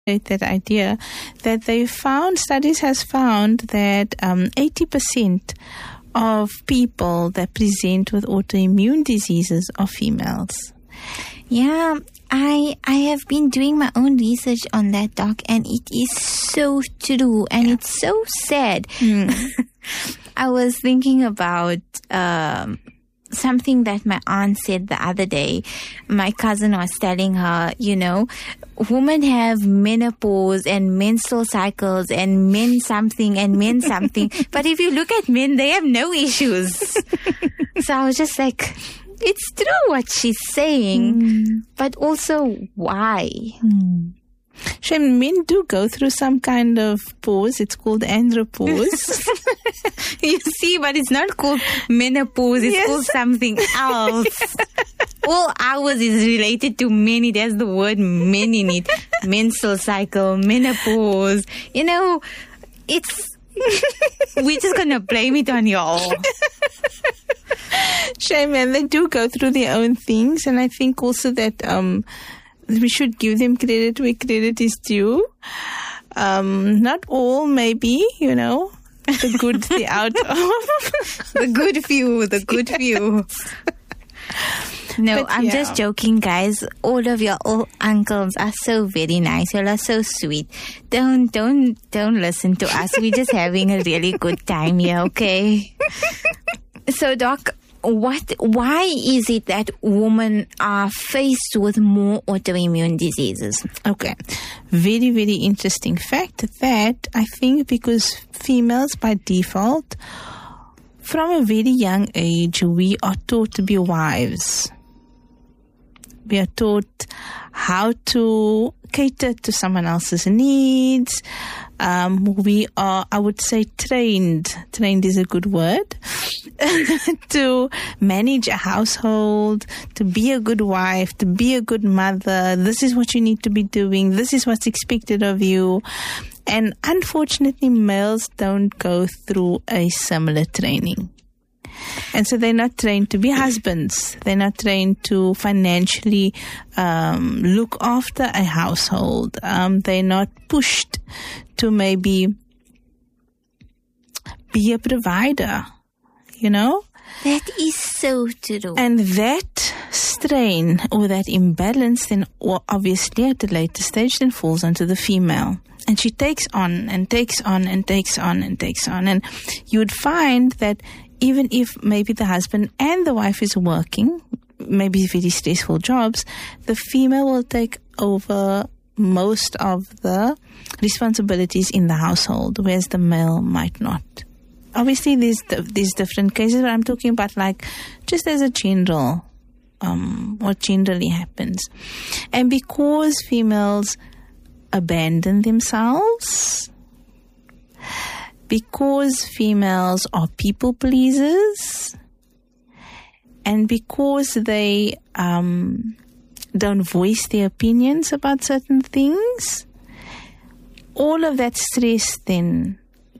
that idea that studies has found that 80% of people that present with autoimmune diseases are females. Yeah, I have been doing my own research on that, Doc, and it is so true and it's so sad. I was thinking about something that my aunt said the other day. My cousin was telling her, women have menopause and menstrual cycles and men something and men something. But if you look at men, they have no issues. So I was just like, it's true what she's saying, but also why? Shame, men do go through some kind of pause. It's called andropause. You see, but it's not called menopause. It's called something else. All ours is related to men. It has the word men in it. Menstrual cycle, menopause. It's... We're just going to blame it on y'all. Shame, man. They do go through their own things. And I think also that... we should give them credit where credit is due. Not all, maybe, the good, the out of. The good few. No, but I'm just joking, guys. All of your old uncles are so very nice. You are so sweet. Don't listen to us. We're just having a really good time here, okay? So, Doc, why is it that women are faced with more autoimmune diseases? Okay. Very, very interesting fact that I think because females by default, from a very young age, we are taught to be wives. We are taught how to cater to someone else's needs. We are, I would say, trained is a good word, to manage a household, to be a good wife, to be a good mother. This is what you need to be doing. This is what's expected of you. And unfortunately, males don't go through a similar training. And so they're not trained to be husbands. They're not trained to financially look after a household. They're not pushed to maybe be a provider, That is so true. And that strain or that imbalance then obviously at a later stage then falls onto the female. And she takes on and takes on and takes on and takes on. And you would find that even if maybe the husband and the wife is working, maybe very stressful jobs, the female will take over most of the responsibilities in the household, whereas the male might not. Obviously, there's different cases, but I'm talking about like just as a general, what generally happens. And because females abandon themselves, because females are people pleasers, and because they don't voice their opinions about certain things, all of that stress then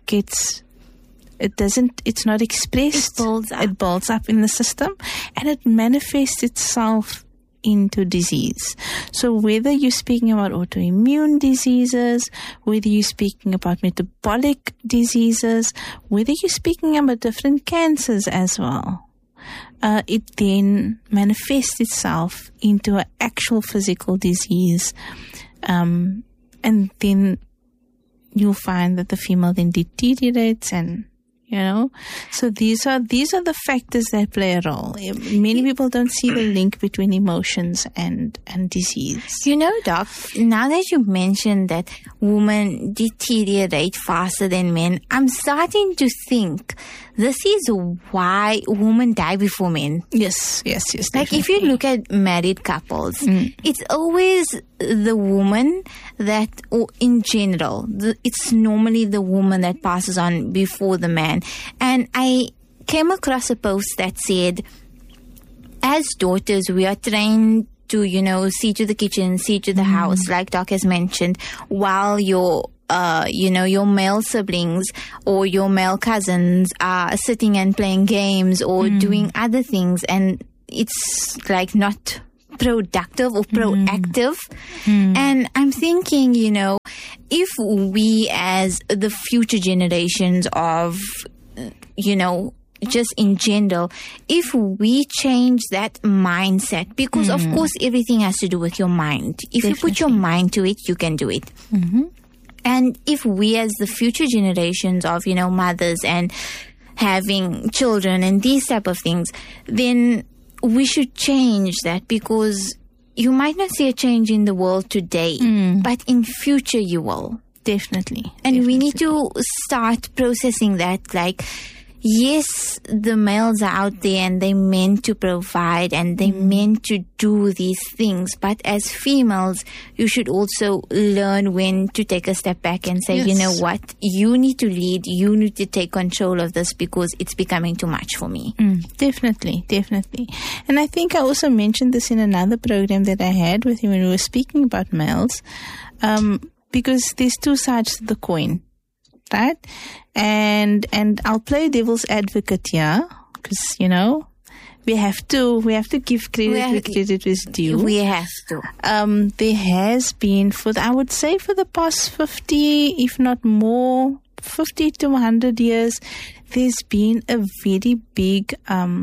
it's not expressed. It builds up in the system, and it manifests itself into disease. So whether you're speaking about autoimmune diseases, whether you're speaking about metabolic diseases, whether you're speaking about different cancers as well, it then manifests itself into an actual physical disease. And then you'll find that the female then deteriorates and so these are the factors that play a role. Many people don't see the link between emotions and disease. Doc, now that you mentioned that women deteriorate faster than men, I'm starting to think this is why women die before men. Yes. Like Definitely. if you look at married couples, it's always the woman that, or in general, it's normally the woman that passes on before the man. And I came across a post that said, as daughters, we are trained to, see to the kitchen, see to the house, like Doc has mentioned, while your male siblings or your male cousins are sitting and playing games or doing other things. And it's like not productive or proactive. And I'm thinking, if we as the future generations of, just in general, if we change that mindset, because of course everything has to do with your mind. If you put your mind to it, you can do it. And if we as the future generations of, mothers and having children and these type of things, then we should change that, because you might not see a change in the world today, but in future you will. Definitely. And we need to start processing that, like, yes, the males are out there and they meant to provide and they meant to do these things. But as females, you should also learn when to take a step back and say, you know what, you need to lead, you need to take control of this because it's becoming too much for me. Definitely. And I think I also mentioned this in another program that I had with you when we were speaking about males, because there's two sides to the coin. Right? And I'll play devil's advocate here, because, we have to give credit where credit is due. We have to. There has been, I would say for the past 50, if not more, 50 to 100 years, there's been a very big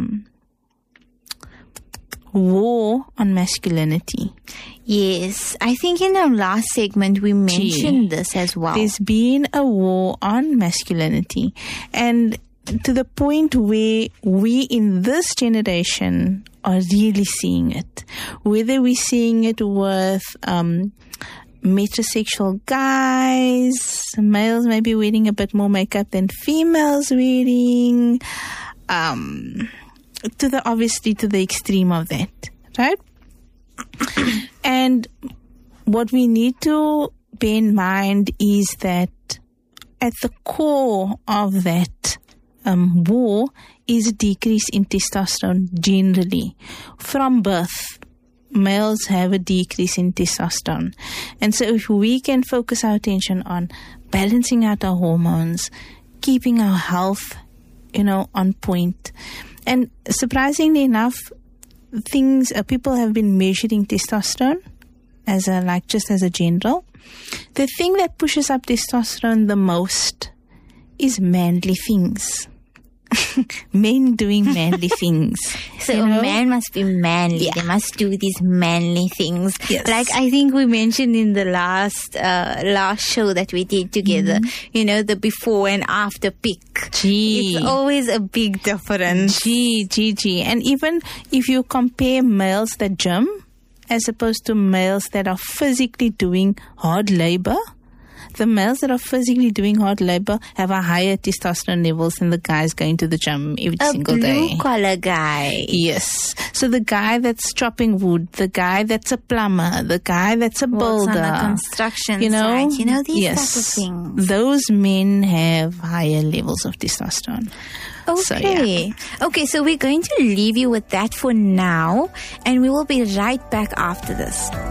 war on masculinity. Yes, I think in our last segment we mentioned this as well. There's been a war on masculinity, and to the point where we in this generation are really seeing it. Whether we're seeing it with metrosexual guys, males maybe wearing a bit more makeup than females wearing, obviously to the extreme of that, right? And what we need to bear in mind is that at the core of that war is a decrease in testosterone generally. From birth, males have a decrease in testosterone. And so if we can focus our attention on balancing out our hormones, keeping our health, on point. And surprisingly enough, people have been measuring testosterone just as a general. The thing that pushes up testosterone the most is manly things. Men doing manly things. So a man must be manly. Yeah. They must do these manly things. Yes. Like I think we mentioned in the last show that we did together, the before and after pic. It's always a big difference. And even if you compare males that gym as opposed to males that are physically doing hard labor, the males that are physically doing hard labor have a higher testosterone levels than the guys going to the gym every single day. A blue-collar guy. Yes. So the guy that's chopping wood, the guy that's a plumber, the guy that's a builder. On the construction site. These type of things. Those men have higher levels of testosterone. Okay. Okay, so we're going to leave you with that for now, and we will be right back after this.